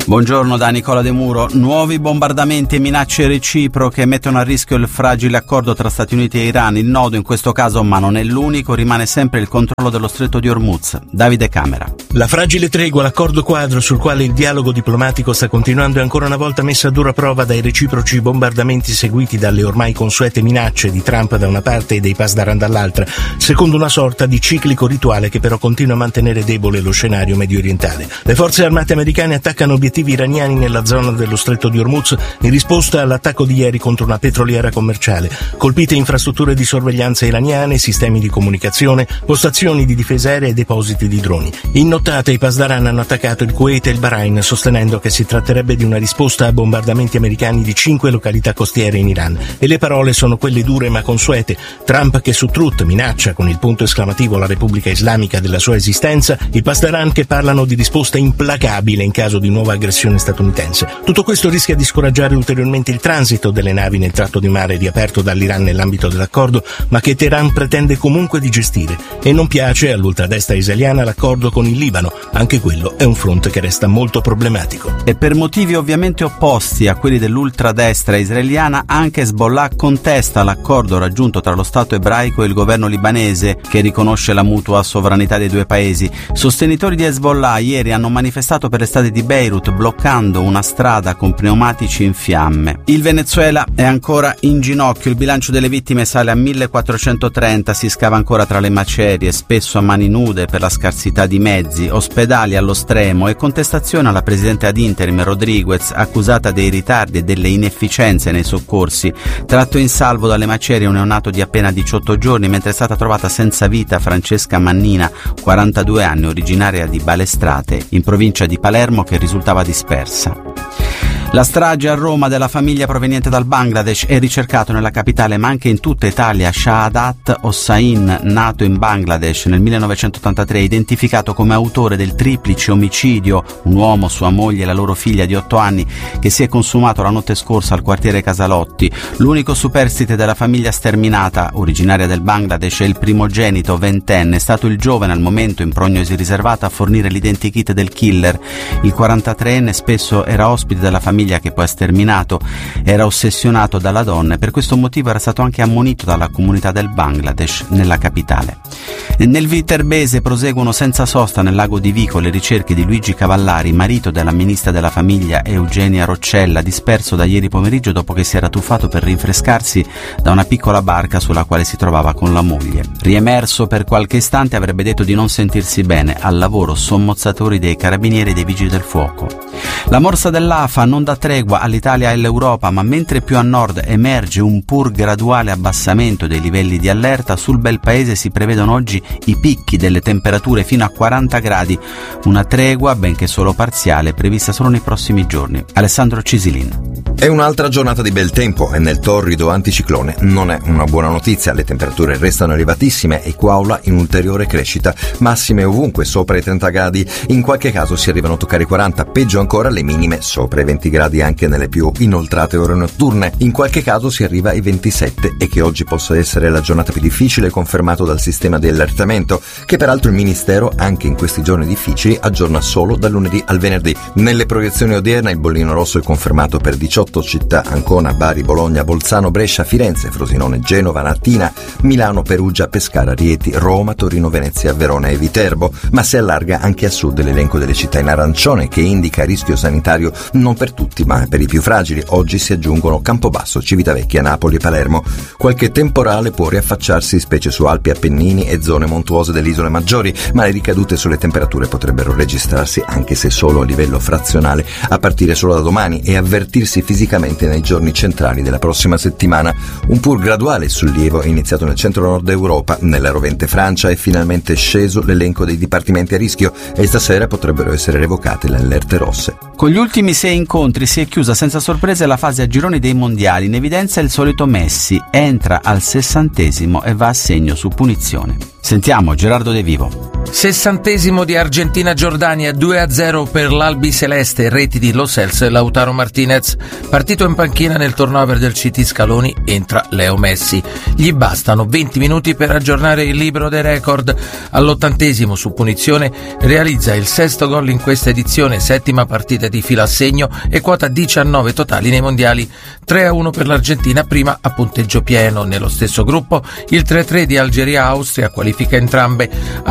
Buongiorno da Nicola De Muro. Nuovi bombardamenti e minacce reciproche mettono a rischio il fragile accordo tra Stati Uniti e Iran. Il nodo in questo caso, ma non è l'unico, rimane sempre il controllo dello stretto di Hormuz. Davide Camera. La fragile tregua, l'accordo quadro sul quale il dialogo diplomatico sta continuando, è ancora una volta messa a dura prova dai reciproci bombardamenti seguiti dalle ormai consuete minacce di Trump da una parte e dei Pasdaran dall'altra, secondo una sorta di ciclico rituale che però continua a mantenere debole lo scenario medio orientale. Le forze armate americane attaccano obiettivi iraniani nella zona dello stretto di Hormuz in risposta all'attacco di ieri contro una petroliera commerciale. Colpite infrastrutture di sorveglianza iraniane, sistemi di comunicazione, postazioni di difesa aerea e depositi di droni. In nottata i Pasdaran hanno attaccato il Kuwait e il Bahrain, sostenendo che si tratterebbe di una risposta a bombardamenti americani di 5 località costiere in Iran. E le parole sono quelle dure ma consuete. Trump che su Truth minaccia con il punto esclamativo la Repubblica Islamica della sua esistenza, i Pasdaran che parlano di risposta implacabile in caso di nuova aggressione statunitense. Tutto questo rischia di scoraggiare ulteriormente il transito delle navi nel tratto di mare riaperto dall'Iran nell'ambito dell'accordo, ma che Teheran pretende comunque di gestire. E non piace all'ultradestra israeliana l'accordo con il Libano. Anche quello è un fronte che resta molto problematico. E per motivi ovviamente opposti a quelli dell'ultradestra israeliana, anche Hezbollah contesta l'accordo raggiunto tra lo Stato ebraico e il governo libanese, che riconosce la mutua sovranità dei due paesi. Sostenitori di Hezbollah ieri hanno manifestato per le strade di Beirut, bloccando una strada con pneumatici in fiamme. Il Venezuela è ancora in ginocchio, il bilancio delle vittime sale a 1430, si scava ancora tra le macerie, spesso a mani nude per la scarsità di mezzi, ospedali allo stremo e contestazione alla presidente ad interim Rodriguez, accusata dei ritardi e delle inefficienze nei soccorsi. Tratto in salvo dalle macerie un neonato di appena 18 giorni, mentre è stata trovata senza vita Francesca Mannina, 42 anni, originaria di Balestrate, in provincia di Palermo, che risultava dispersa. La strage a Roma della famiglia proveniente dal Bangladesh è ricercato nella capitale ma anche in tutta Italia. Shahadat Hossain, nato in Bangladesh nel 1983, identificato come autore del triplice omicidio, un uomo, sua moglie e la loro figlia di 8 anni, che si è consumato la notte scorsa al quartiere Casalotti. L'unico superstite della famiglia sterminata, originaria del Bangladesh, è il primogenito, 20enne. È stato il giovane al momento in prognosi riservata a fornire l'identikit del killer. Il 43enne spesso era ospite della famiglia che poi ha sterminato, era ossessionato dalla donna e per questo motivo era stato anche ammonito dalla comunità del Bangladesh nella capitale. Nel Viterbese proseguono senza sosta nel lago di Vico le ricerche di Luigi Cavallari, marito della ministra della famiglia Eugenia Roccella, disperso da ieri pomeriggio dopo che si era tuffato per rinfrescarsi da una piccola barca sulla quale si trovava con la moglie. Riemerso per qualche istante avrebbe detto di non sentirsi bene, al lavoro sommozzatori dei carabinieri e dei vigili del fuoco. La morsa dell'AFA non dà tregua all'Italia e all'Europa, ma mentre più a nord emerge un pur graduale abbassamento dei livelli di allerta, sul bel paese si prevedono oggi i picchi delle temperature fino a 40 gradi, una tregua, benché solo parziale, prevista solo nei prossimi giorni. Alessandro Cisilin. È un'altra giornata di bel tempo e nel torrido anticiclone non è una buona notizia. Le temperature restano elevatissime e Quaula in ulteriore crescita, massime ovunque sopra i 30 gradi, in qualche caso si arrivano a toccare i 40, peggio ancora le minime sopra i 20 gradi anche nelle più inoltrate ore notturne, in qualche caso si arriva ai 27 e che oggi possa essere la giornata più difficile confermato dal sistema di allertamento, che peraltro il Ministero anche in questi giorni difficili aggiorna solo dal lunedì al venerdì. Nelle proiezioni odierne il bollino rosso è confermato per 18 città: Ancona, Bari, Bologna, Bolzano, Brescia, Firenze, Frosinone, Genova, Latina, Milano, Perugia, Pescara, Rieti, Roma, Torino, Venezia, Verona e Viterbo, ma si allarga anche a sud l'elenco delle città in arancione che indica rischio sanitario non per tutti ma per i più fragili. Oggi si aggiungono Campobasso, Civitavecchia, Napoli e Palermo. Qualche temporale può riaffacciarsi specie su Alpi, Appennini e zone montuose delle isole maggiori, ma le ricadute sulle temperature potrebbero registrarsi anche se solo a livello frazionale a partire solo da domani e avvertirsi fisicamente nei giorni centrali della prossima settimana. Un pur graduale sollievo è iniziato nel centro-nord Europa, nella rovente Francia è finalmente sceso l'elenco dei dipartimenti a rischio e stasera potrebbero essere revocate le allerte rosse. Con gli ultimi 6 incontri si è chiusa senza sorprese la fase a gironi dei mondiali. In evidenza il solito Messi, entra al 60° e va a segno su punizione. Sentiamo Gerardo De Vivo. 60° di Argentina-Giordania, 2-0 per l'Albi Celeste, reti di Lo Celso e Lautaro Martinez. Partito in panchina nel turnover del CT Scaloni, entra Leo Messi. Gli bastano 20 minuti per aggiornare il libro dei record. All'80° su punizione realizza il 6° gol in questa edizione, 7ª partita di fila a segno e quota 19 totali nei mondiali. 3-1 per l'Argentina, prima a punteggio pieno. Nello stesso gruppo il 3-3 di Algeria-Austria qualifica entrambe.